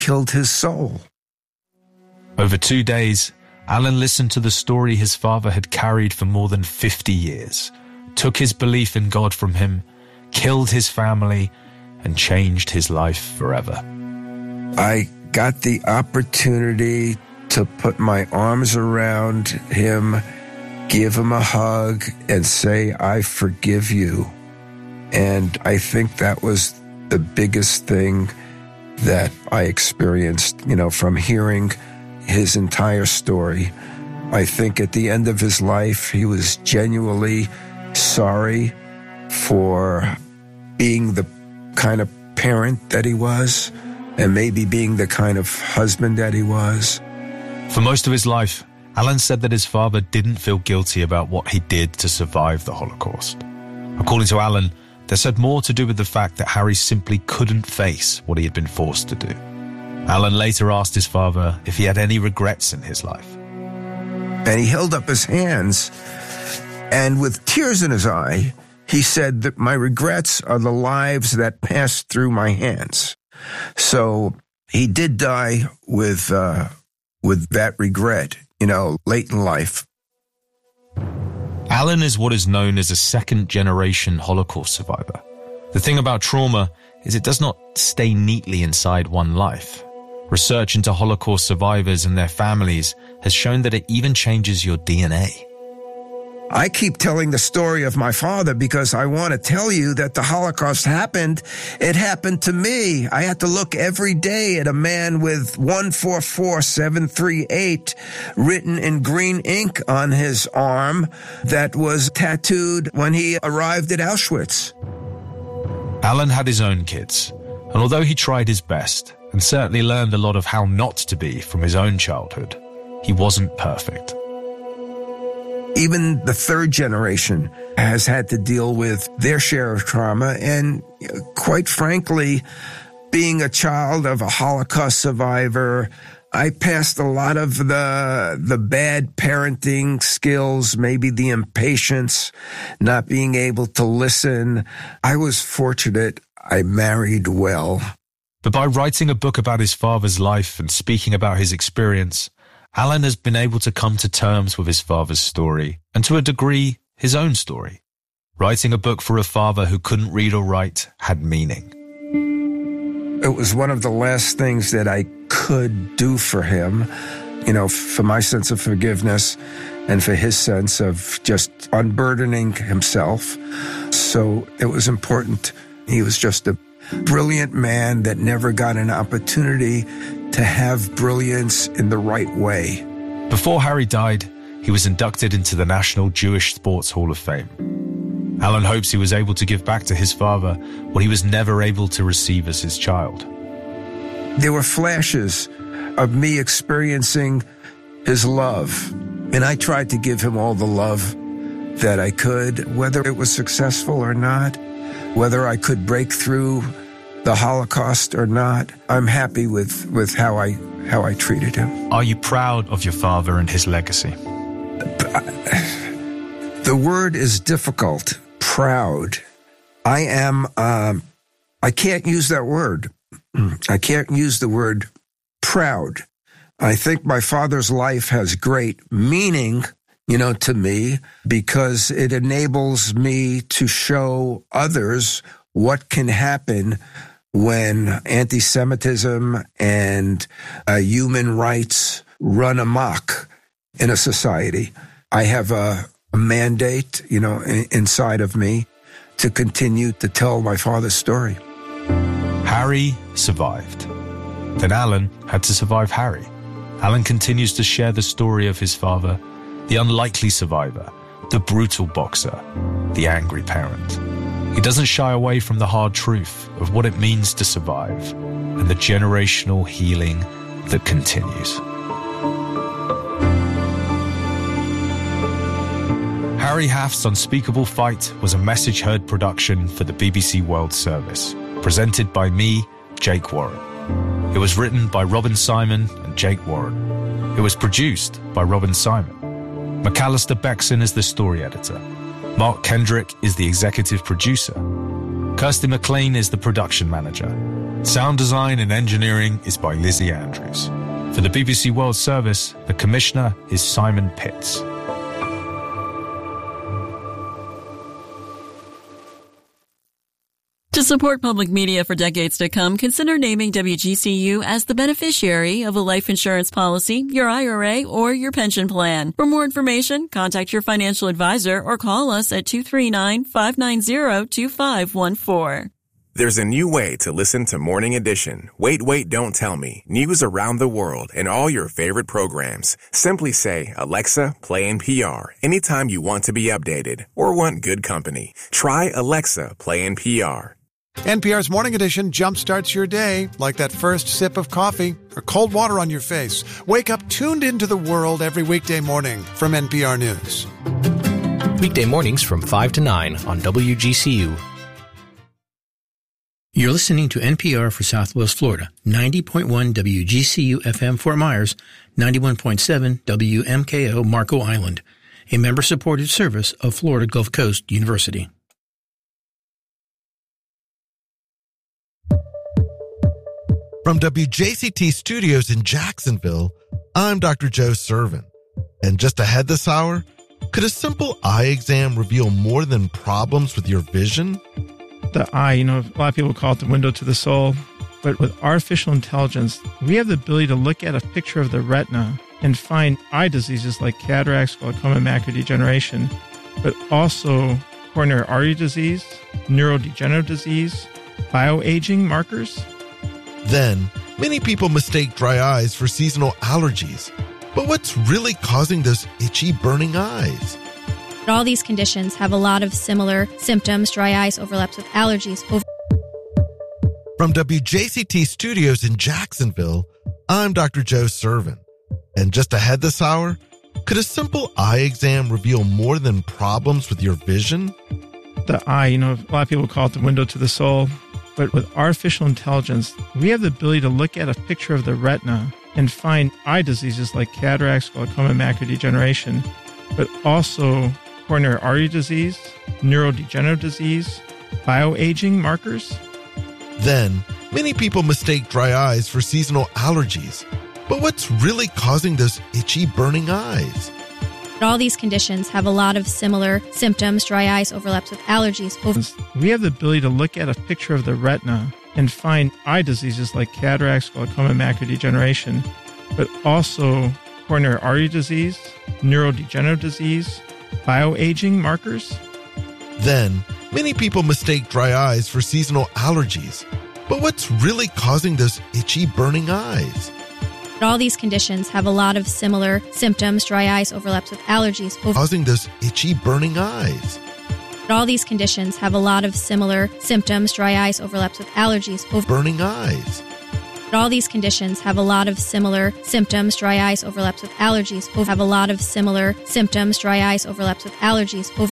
killed his soul. Over 2 days, Alan listened to the story his father had carried for more than 50 years, took his belief in God from him, killed his family, and changed his life forever. I got the opportunity to put my arms around him, give him a hug, and say, I forgive you. And I think that was the biggest thing that I experienced, from hearing his entire story. I think at the end of his life, he was genuinely sorry for being the kind of parent that he was, and maybe being the kind of husband that he was. For most of his life, Alan said that his father didn't feel guilty about what he did to survive the Holocaust. According to Alan, this had more to do with the fact that Harry simply couldn't face what he had been forced to do. Alan later asked his father if he had any regrets in his life. And he held up his hands, and with tears in his eye, he said that my regrets are the lives that passed through my hands. So he did die with that regret, late in life. Alan is what is known as a second-generation Holocaust survivor. The thing about trauma is it does not stay neatly inside one life. Research into Holocaust survivors and their families has shown that it even changes your DNA. I keep telling the story of my father because I want to tell you that the Holocaust happened. It happened to me. I had to look every day at a man with 144738 written in green ink on his arm that was tattooed when he arrived at Auschwitz. Alan had his own kids, and although he tried his best and certainly learned a lot of how not to be from his own childhood, he wasn't perfect. Even the third generation has had to deal with their share of trauma. And quite frankly, being a child of a Holocaust survivor, I passed a lot of the bad parenting skills, maybe the impatience, not being able to listen. I was fortunate. I married well. But by writing a book about his father's life and speaking about his experience, Alan has been able to come to terms with his father's story, and to a degree, his own story. Writing a book for a father who couldn't read or write had meaning. It was one of the last things that I could do for him, for my sense of forgiveness and for his sense of just unburdening himself. So it was important. He was just a brilliant man that never got an opportunity to have brilliance in the right way. Before Harry died, he was inducted into the National Jewish Sports Hall of Fame. Alan hopes he was able to give back to his father what he was never able to receive as his child. There were flashes of me experiencing his love, and I tried to give him all the love that I could, whether it was successful or not, whether I could break through the Holocaust or not. I'm happy with how I treated him. Are you proud of your father and his legacy? The word is difficult. Proud. I am, I can't use that word. I can't use the word proud. I think my father's life has great meaning, to me, because it enables me to show others what can happen when anti-Semitism and human rights run amok in a society. I have a mandate, inside of me to continue to tell my father's story. Harry survived. Then Alan had to survive Harry. Alan continues to share the story of his father, the unlikely survivor, the brutal boxer, the angry parent. He doesn't shy away from the hard truth of what it means to survive and the generational healing that continues. Harry Haft's Unspeakable Fight was a Message Heard production for the BBC World Service, presented by me, Jake Warren. It was written by Robin Simon and Jake Warren. It was produced by Robin Simon. McAllister Beckson is the story editor. Mark Kendrick is the executive producer. Kirsty McLean is the production manager. Sound design and engineering is by Lizzie Andrews. For the BBC World Service, the Commissioner is Simon Pitts. To support public media for decades to come, consider naming WGCU as the beneficiary of a life insurance policy, your IRA, or your pension plan. For more information, contact your financial advisor or call us at 239-590-2514. There's a new way to listen to Morning Edition. Wait, Wait, Don't Tell Me. News around the world and all your favorite programs. Simply say, Alexa, play NPR anytime you want to be updated or want good company. Try Alexa, play NPR. NPR's Morning Edition jumpstarts your day like that first sip of coffee or cold water on your face. Wake up tuned into the world every weekday morning from NPR News. Weekday mornings from 5 to 9 on WGCU. You're listening to NPR for Southwest Florida, 90.1 WGCU FM Fort Myers, 91.7 WMKO Marco Island, a member-supported service of Florida Gulf Coast University. From WJCT Studios in Jacksonville, I'm Dr. Joe Servin. And just ahead this hour, could a simple eye exam reveal more than problems with your vision? The eye, a lot of people call it the window to the soul, but with artificial intelligence, we have the ability to look at a picture of the retina and find eye diseases like cataracts, glaucoma, macular degeneration, but also coronary artery disease, neurodegenerative disease, bioaging markers. Then, many people mistake dry eyes for seasonal allergies. But what's really causing those itchy, burning eyes? All these conditions have a lot of similar symptoms. Dry eyes overlaps with allergies. From WJCT Studios in Jacksonville, I'm Dr. Joe Servin. And just ahead this hour, could a simple eye exam reveal more than problems with your vision? The eye, a lot of people call it the window to the soul, but with artificial intelligence, we have the ability to look at a picture of the retina and find eye diseases like cataracts, glaucoma, macular degeneration, but also coronary artery disease, neurodegenerative disease, bioaging markers. Then, many people mistake dry eyes for seasonal allergies. But what's really causing those itchy, burning eyes? All these conditions have a lot of similar symptoms. Dry eyes overlaps with allergies. We have the ability to look at a picture of the retina and find eye diseases like cataracts, glaucoma, macular degeneration, but also coronary artery disease, neurodegenerative disease, bioaging markers. Then, many people mistake dry eyes for seasonal allergies. But what's really causing those itchy, burning eyes? All these conditions have a lot of similar symptoms. Dry eyes overlaps with allergies. Causing those itchy, burning eyes. All these conditions have a lot of similar symptoms. Dry eyes overlaps with allergies. Burning eyes. All these conditions have a lot of similar symptoms. Dry eyes overlaps with allergies. Have a lot of similar symptoms. Dry eyes overlaps with allergies.